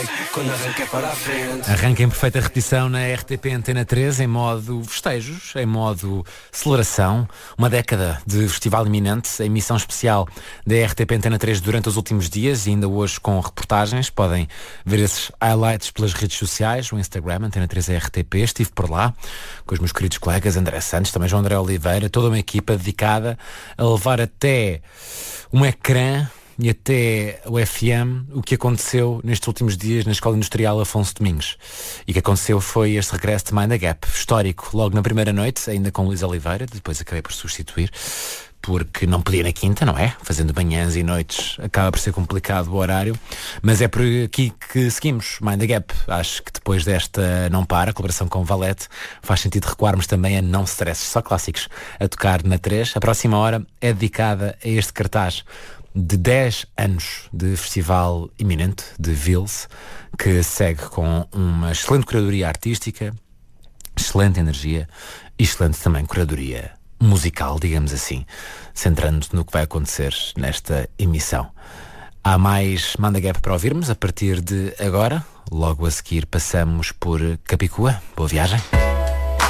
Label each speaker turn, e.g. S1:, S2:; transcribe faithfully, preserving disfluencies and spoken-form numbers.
S1: Arranca em perfeita repetição na R T P Antena três, em modo festejos, em modo celebração. Uma década de festival iminente, a emissão especial da R T P Antena três durante os últimos dias e ainda hoje com reportagens. Podem ver esses highlights pelas redes sociais, o Instagram, Antena três R T P. Estive por lá com os meus queridos colegas André Santos, também João André Oliveira, toda uma equipa dedicada a levar até um ecrã e até o F M o que aconteceu nestes últimos dias na Escola Industrial Afonso Domingos. E o que aconteceu foi este regresso de Mind the Gap, histórico, logo na primeira noite, ainda com Luís Oliveira, depois acabei por substituir, porque não podia na quinta, não é? Fazendo manhãs e noites acaba por ser complicado o horário, mas é por aqui que seguimos, Mind the Gap. Acho que depois desta Não Para, a colaboração com o Valete, faz sentido recuarmos também a Não Stresses, só clássicos, a tocar na três. A próxima hora é dedicada a este cartaz de dez anos de festival iminente de Vils, que segue com uma excelente curadoria artística, excelente energia e excelente também curadoria musical, digamos assim, centrando no que vai acontecer nesta emissão. Há mais Mind the Gap para ouvirmos a partir de agora. Logo a seguir passamos por Capicua. Boa viagem.